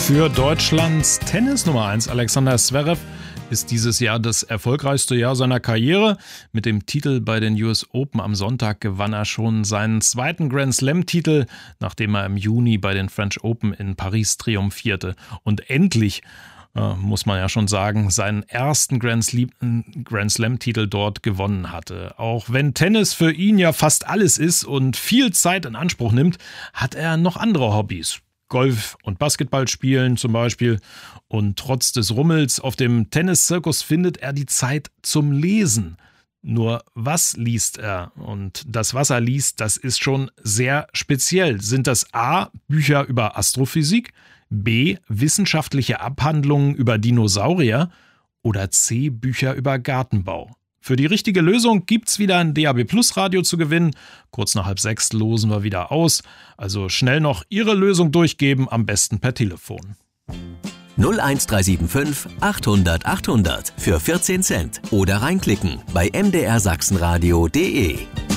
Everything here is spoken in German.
Für Deutschlands Tennis Nummer 1 Alexander Zverev ist dieses Jahr das erfolgreichste Jahr seiner Karriere. Mit dem Titel bei den US Open am Sonntag gewann er schon seinen zweiten Grand Slam-Titel, nachdem er im Juni bei den French Open in Paris triumphierte. Und endlich, muss man ja schon sagen, seinen ersten Grand Slam-Titel dort gewonnen hatte. Auch wenn Tennis für ihn ja fast alles ist und viel Zeit in Anspruch nimmt, hat er noch andere Hobbys. Golf und Basketball spielen zum Beispiel. Und trotz des Rummels auf dem Tenniszirkus findet er die Zeit zum Lesen. Nur was liest er? Und das, was er liest, das ist schon sehr speziell. Sind das A, Bücher über Astrophysik, B, wissenschaftliche Abhandlungen über Dinosaurier oder C, Bücher über Gartenbau? Für die richtige Lösung gibt's wieder ein DAB+ Radio zu gewinnen. Kurz nach 5:30 losen wir wieder aus. Also schnell noch Ihre Lösung durchgeben, am besten per Telefon. 01375 800 800 für 14 Cent oder reinklicken bei mdrsachsenradio.de.